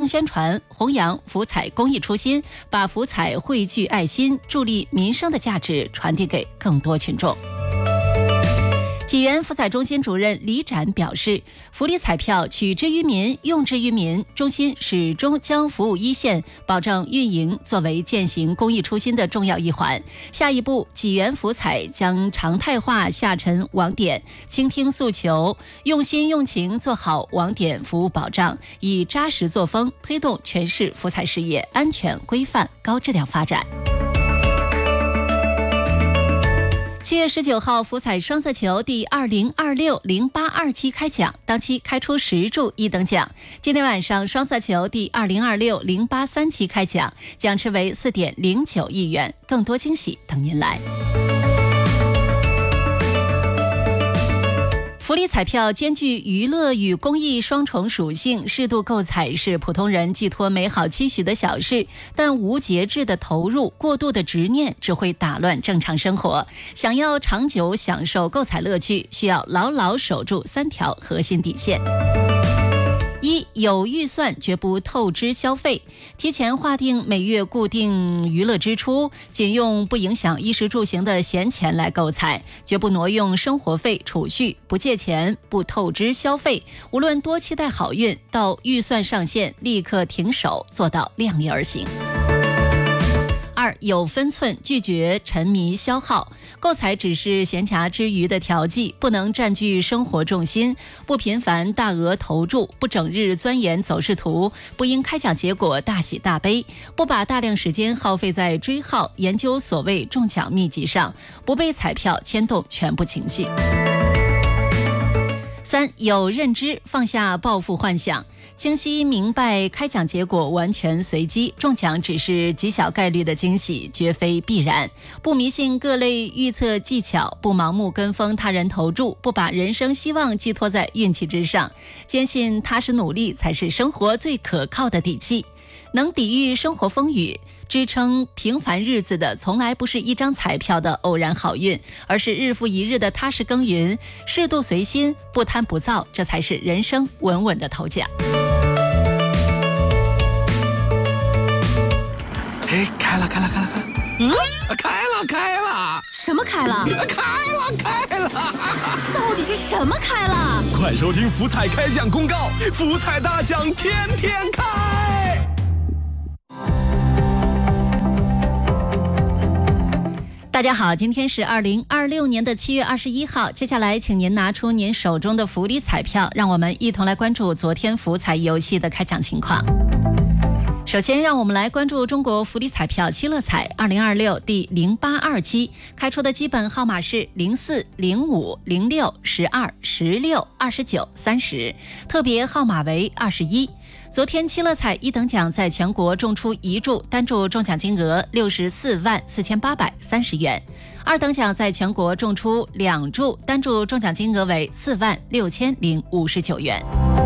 宣传，弘扬福彩公益初心，把福彩汇聚爱心、助力民生的价值传递给更多群众。济源福彩中心主任李展表示，福利彩票取之于民，用之于民，中心始终将服务一线、保障运营作为践行公益初心的重要一环。下一步，济源福彩将常态化下沉网点，倾听诉求，用心用情做好网点服务保障，以扎实作风推动全市福彩事业安全、规范、高质量发展。7月19号，福彩双色球第2026-0827期开奖，当期开出10注1等奖。今天晚上，双色球第2026-083期开奖，奖池为4.09亿元，更多惊喜等您来。福利彩票兼具娱乐与公益双重属性，适度购彩是普通人寄托美好期许的小事，但无节制的投入、过度的执念只会打乱正常生活。想要长久享受购彩乐趣，需要牢牢守住3条核心底线。1. 有预算绝不透支消费，提前划定每月固定娱乐支出，仅用不影响衣食住行的闲钱来购彩，绝不挪用生活费储蓄，不借钱，不透支消费。无论多期待好运，到预算上限立刻停手，做到量力而行。2. 有分寸，拒绝沉迷消耗，购彩只是闲暇之余的调剂，不能占据生活重心，不频繁大额投注，不整日钻研走势图，不因开奖结果大喜大悲，不把大量时间耗费在追号研究所谓中奖秘籍上，不被彩票牵动全部情绪。3. 有认知，放下暴富幻想，清晰明白开奖结果完全随机，中奖只是极小概率的惊喜，绝非必然。不迷信各类预测技巧，不盲目跟风他人投注，不把人生希望寄托在运气之上，坚信踏实努力才是生活最可靠的底气。能抵御生活风雨，支撑平凡日子的，从来不是一张彩票的偶然好运，而是日复一日的踏实耕耘，适度随心，不贪不躁，这才是人生稳稳的头奖。 哎，开了！开了！ 什么开了？ 开了！ 到底是什么开了？ 快收听福彩开奖公告，福彩大奖天天开！ 大家好，今天是2026年的7月21号，接下来请您拿出您手中的福利彩票，让我们一同来关注昨天福彩游戏的开奖情况。首先让我们来关注中国福利彩票七乐彩2026第082期，开出的基本号码是04、05、06、12、16、29、30，特别号码为21。昨天七乐彩1等奖在全国中出1注，单注中奖金额64万4830元；2等奖在全国中出2注，单注中奖金额为4万6059元。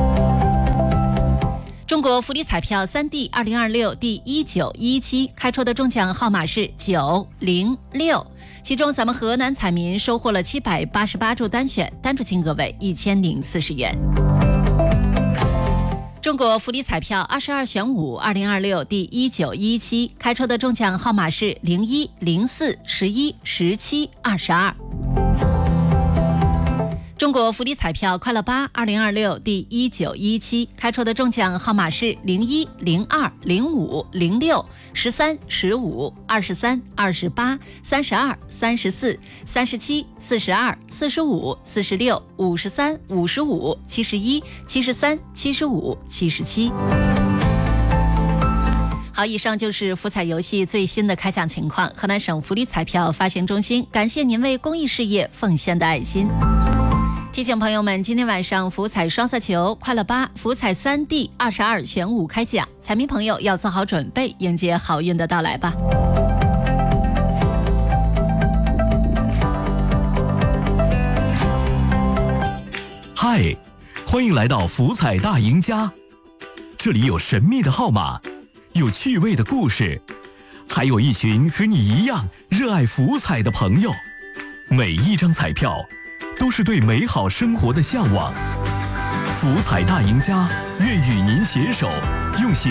中国福利彩票3D 2026第1917期，开出的中奖号码是906，其中咱们河南彩民收获了788注单选，单注金额为1040元。中国福利彩票22选5 2026第1917期，开出的中奖号码是01、04、11、17、22。中国福利彩票快乐8 2026第1917期，开出的中奖号码是01、02、05、06、13、15、23、28、32、34、37、42、45、46、53、55、71、73、75、77。好，以上就是福彩游戏最新的开奖情况。河南省福利彩票发行中心感谢您为公益事业奉献的爱心。提醒朋友们，今天晚上福彩双色球快乐8、福彩3D 22选5开奖，彩民朋友要做好准备，迎接好运的到来吧。 嗨，欢迎来到福彩大赢家，这里有神秘的号码，有趣味的故事，还有一群和你一样热爱福彩的朋友。每一张彩票都是对美好生活的向往。福彩大赢家愿与您携手，用